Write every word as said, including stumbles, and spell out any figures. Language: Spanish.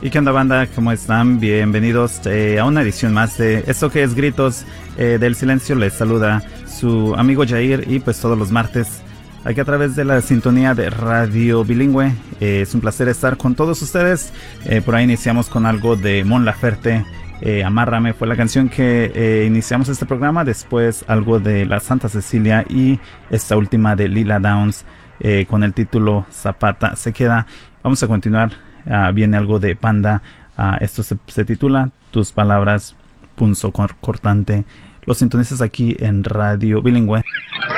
¿Y qué onda, banda? ¿Cómo están? Bienvenidos eh, a una edición más de esto que es Gritos eh, del Silencio. Les saluda su amigo Jair, y pues todos los martes aquí a través de la sintonía de Radio Bilingüe. Eh, es un placer estar con todos ustedes. Eh, por ahí iniciamos con algo de Mon Laferte. Eh, Amárrame fue la canción que eh, iniciamos este programa. Después algo de la Santa Cecilia y esta última de Lila Downs eh, con el título Zapata se queda. Vamos a continuar. Uh, viene algo de Panda. Uh, esto se, se titula Tus palabras, punzo cortante. Los sintonizas aquí en Radio Bilingüe.